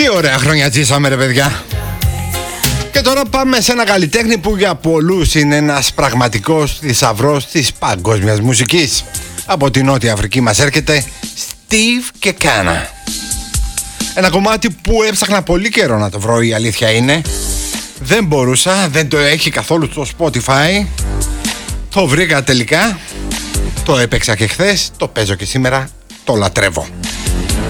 Τι ωραία χρόνια ζήσαμε ρε παιδιά. Και τώρα πάμε σε ένα καλλιτέχνη που για πολλούς είναι ένας πραγματικός θησαυρός της παγκόσμιας μουσικής. Από την Νότια Αφρική μας έρχεται Steve Kekana. Ένα κομμάτι που έψαχνα πολύ καιρό να το βρω, η αλήθεια είναι. Δεν μπορούσα, δεν το έχει καθόλου στο Spotify. Το βρήκα τελικά. Το έπαιξα και χθες, το παίζω και σήμερα, το λατρεύω.